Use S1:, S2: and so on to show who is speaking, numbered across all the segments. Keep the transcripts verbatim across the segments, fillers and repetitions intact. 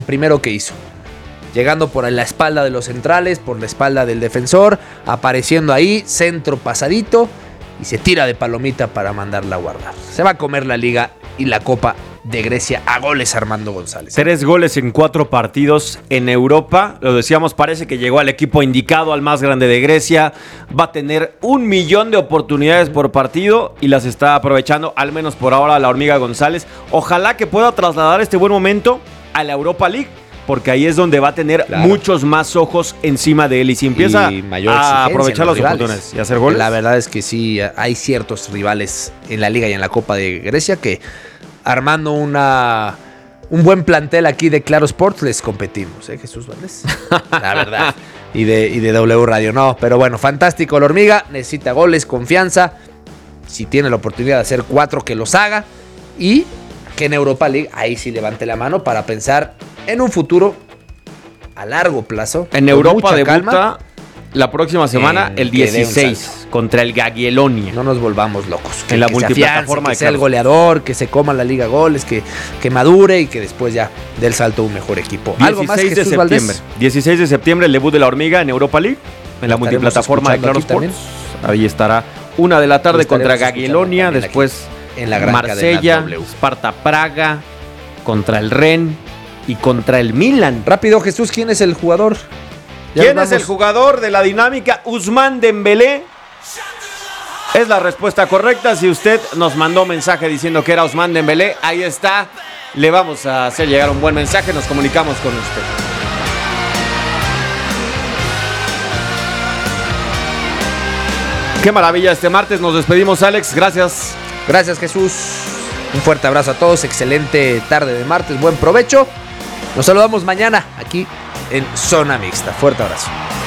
S1: primero que hizo. Llegando por la espalda de los centrales, por la espalda del defensor, apareciendo ahí, centro pasadito, y se tira de palomita para mandarla a guardar. Se va a comer la Liga y la Copa de Grecia a goles Armando González.
S2: Tres goles en cuatro partidos en Europa. Lo decíamos, parece que llegó al equipo indicado, al más grande de Grecia. Va a tener un millón de oportunidades por partido y las está aprovechando, al menos por ahora, la hormiga González. Ojalá que pueda trasladar este buen momento a la Europa League, porque ahí es donde va a tener claro. muchos más ojos encima de él. Y si empieza y a aprovechar las oportunidades y hacer goles.
S1: La verdad es que sí, hay ciertos rivales en la Liga y en la Copa de Grecia que, armando una, un buen plantel aquí de Claro Sports, les competimos, ¿eh, Jesús Valdés? La verdad. Y de, y de W Radio, no. Pero bueno, fantástico la hormiga. Necesita goles, confianza. Si tiene la oportunidad de hacer cuatro, que los haga. Y que en Europa League, ahí sí levante la mano para pensar en un futuro a largo plazo.
S2: En Europa debuta la próxima semana, el dieciséis, contra el Jagiellonia.
S1: No nos volvamos locos.
S2: Que, en la que multiplataforma
S1: afiance, que sea el goleador, que se coma la Liga Goles, que, que madure y que después ya dé el salto a un mejor equipo. ¿Algo más, Jesús
S2: de septiembre.
S1: Valdés?
S2: dieciséis de septiembre, el debut de la hormiga en Europa League, en la multiplataforma de Claro Sports. Ahí estará una de la tarde contra Jagiellonia, después
S1: en la gran
S2: Marsella, Sparta Praga, contra el Rennes y contra el Milan.
S1: Rápido, Jesús, ¿quién es el jugador?
S2: Ya ¿Quién es el jugador de la dinámica? Ousmane Dembélé. Es la respuesta correcta. Si usted nos mandó mensaje diciendo que era Ousmane Dembélé, ahí está. Le vamos a hacer llegar un buen mensaje. Nos comunicamos con usted. Qué maravilla este martes. Nos despedimos, Alex. Gracias.
S1: Gracias, Jesús. Un fuerte abrazo a todos. Excelente tarde de martes. Buen provecho. Nos saludamos mañana aquí en Zona Mixta. Fuerte abrazo.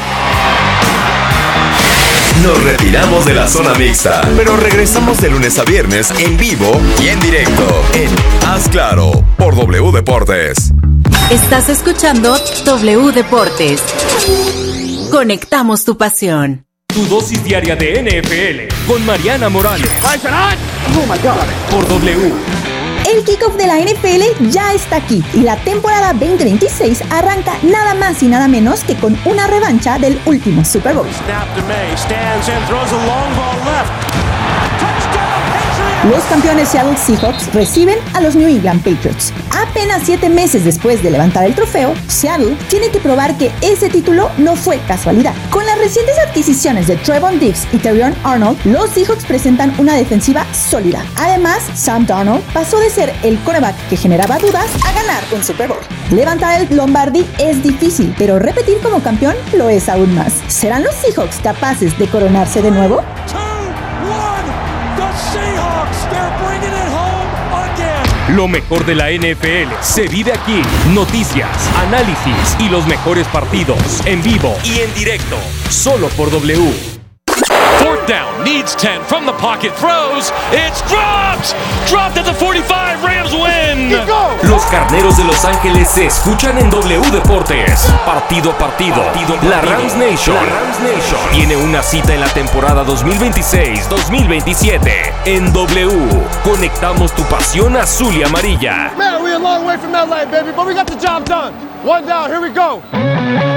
S3: Nos retiramos de la Zona Mixta, pero regresamos de lunes a viernes en vivo y en directo en Haz Claro por W Deportes.
S4: Estás escuchando W Deportes. Conectamos tu pasión.
S5: Tu dosis diaria de N F L con Mariana Morales.
S6: Oh my God.
S5: Por W.
S6: El kickoff de la N F L ya está aquí y la temporada veinte veintiséis arranca nada más y nada menos que con una revancha del último Super Bowl. Los campeones Seattle Seahawks reciben a los New England Patriots. Apenas siete meses después de levantar el trofeo, Seattle tiene que probar que ese título no fue casualidad. Con las recientes adquisiciones de Trevon Diggs y Terrion Arnold, los Seahawks presentan una defensiva sólida. Además, Sam Darnold pasó de ser el quarterback que generaba dudas a ganar un Super Bowl. Levantar el Lombardi es difícil, pero repetir como campeón lo es aún más. ¿Serán los Seahawks capaces de coronarse de nuevo?
S5: Lo mejor de la N F L se vive aquí. Noticias, análisis y los mejores partidos en vivo y en directo. Solo por W. Fourth down, needs ten from the pocket, throws, it's dropped! Dropped at the forty-five, Rams win! Los carneros de Los Ángeles se escuchan en W Deportes. Partido a partido, partido, partido. La Rams Nation, la Rams Nation tiene una cita en la temporada dos mil veintiséis dos mil veintisiete. En W, conectamos tu pasión azul y amarilla.
S7: Man, we're a long way from L A, baby, but we got the job done. One down, here we go.